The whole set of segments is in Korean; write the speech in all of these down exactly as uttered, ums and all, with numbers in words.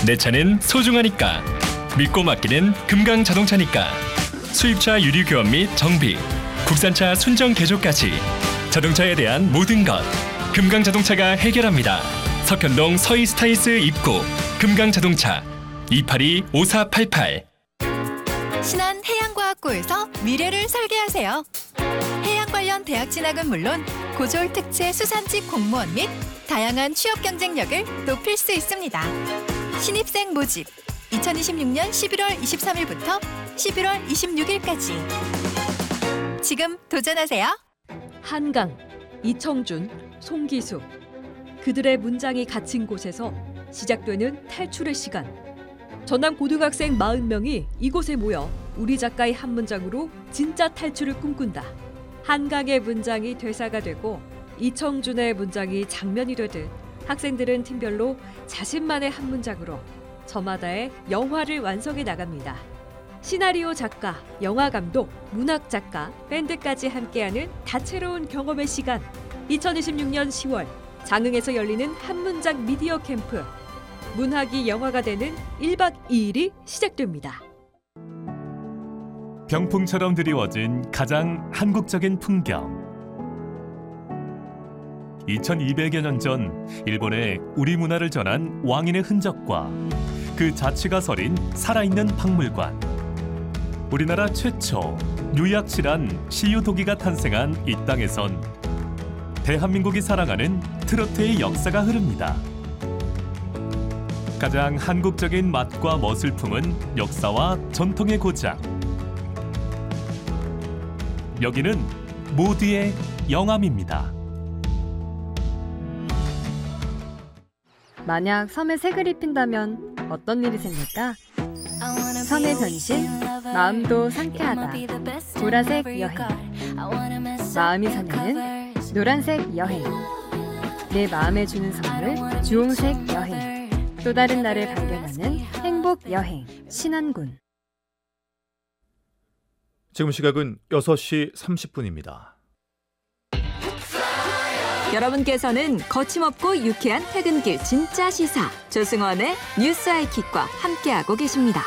내 차는 소중하니까. 믿고 맡기는 금강자동차니까. 수입차 유리 교환 및 정비, 국산차 순정 개조까지 자동차에 대한 모든 것 금강자동차가 해결합니다. 석현동 서이스타일스 입구 금강자동차 이팔이 오사팔팔. 신한 해양과학고에서 미래를 설계하세요. 해양 관련 대학 진학은 물론 고졸 특채 수산직 공무원 및 다양한 취업 경쟁력을 높일 수 있습니다. 신입생 모집 이천이십육년 십일월 이십삼일부터 십일월 이십육일까지 지금 도전하세요. 한강, 이청준, 송기수. 그들의 문장이 갇힌 곳에서 시작되는 탈출의 시간. 전남 고등학생 사십 명이 이곳에 모여 우리 작가의 한 문장으로 진짜 탈출을 꿈꾼다. 한강의 문장이 대사가 되고 이청준의 문장이 장면이 되듯 학생들은 팀별로 자신만의 한 문장으로 저마다의 영화를 완성해 나갑니다. 시나리오 작가, 영화 감독, 문학 작가, 밴드까지 함께하는 다채로운 경험의 시간. 이천이십육년 시월 장흥에서 열리는 한 문장 미디어 캠프. 문학이 영화가 되는 일박 이일이 시작됩니다. 병풍처럼 드리워진 가장 한국적인 풍경. 이천이백여 년 전 일본에 우리 문화를 전한 왕인의 흔적과 그 자취가 서린 살아있는 박물관. 우리나라 최초 유약실한 시유도기가 탄생한 이 땅에선 대한민국이 사랑하는 트로트의 역사가 흐릅니다. 가장 한국적인 맛과 멋을 품은 역사와 전통의 고장. 여기는 모두의 영암입니다. 만약 섬에 색을 입힌다면 어떤 일이 생길까? 섬의 변신, 마음도 상쾌하다. 보라색 여행. 마음이 설레는 노란색 여행. 내 마음에 주는 선물, 주홍색 여행. 또 다른 나를 발견하는 행복 여행. 신안군. 지금 시각은 여섯 시 삼십 분입니다. 여러분께서는 거침없고 유쾌한 퇴근길 진짜 시사 조승원의 뉴스 아이킥과 함께하고 계십니다.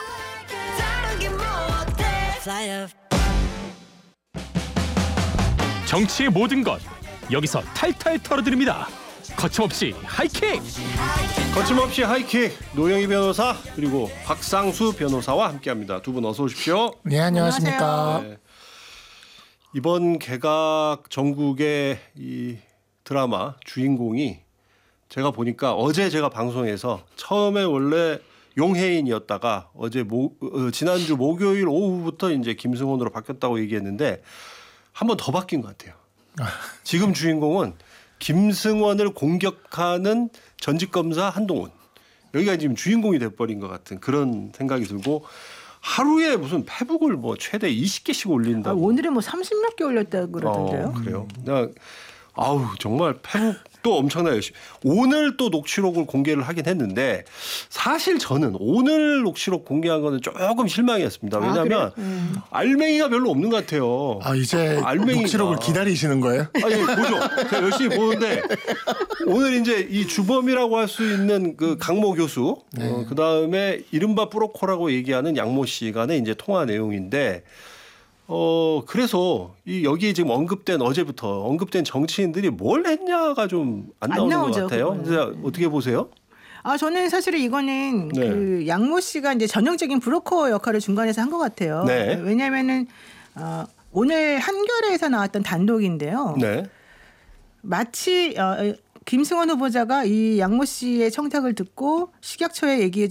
정치의 모든 것 여기서 탈탈 털어드립니다. 거침없이 하이킥. 거침없이 하이킥. 노영희 변호사 그리고 박상수 변호사와 함께합니다. 두 분 어서 오십시오. 네, 안녕하십니까. 네. 이번 개각 전국의 이 드라마 주인공이 제가 보니까 어제 제가 방송에서 처음에 원래 용혜인이었다가 어제 모, 어, 지난주 목요일 오후부터 이제 김승원으로 바뀌었다고 얘기했는데 한 번 더 바뀐 것 같아요. 지금 주인공은 김승원을 공격하는 전직검사 한동훈. 여기가 지금 주인공이 돼버린 것 같은 그런 생각이 들고 하루에 무슨 페북을 뭐 최대 이십 개씩 올린다고. 아, 오늘은 뭐 삼십 몇 개 올렸다고 그러던데요. 어, 그래요. 그냥 아우 정말 페북도 엄청나게 열심히. 오늘 또 녹취록을 공개를 하긴 했는데 사실 저는 오늘 녹취록 공개한 거는 조금 실망이었습니다. 왜냐하면 아, 음. 알맹이가 별로 없는 것 같아요. 아 이제 알맹이가. 녹취록을 기다리시는 거예요? 아니 보죠. 제가 열심히 보는데 오늘 이제 이 주범이라고 할 수 있는 그 강모 교수, 네. 어, 그 다음에 이른바 뿌로코라고 얘기하는 양모 씨 간의 이제 통화 내용인데. 어 그래서 이 여기에 지금 언급된 어제부터 언급된 정치인들이 뭘 했냐가 좀 안 나오는 것 같아요. 그래서 어떻게 보세요? 아 저는 사실은 이거는 네. 그 양모 씨가 이제 전형적인 브로커 역할을 중간에서 한 것 같아요. 네. 왜냐하면은 어, 오늘 한겨레에서 나왔던 단독인데요. 네. 마치 어, 김승원 후보자가 이 양모 씨의 청탁을 듣고 식약처에 얘기해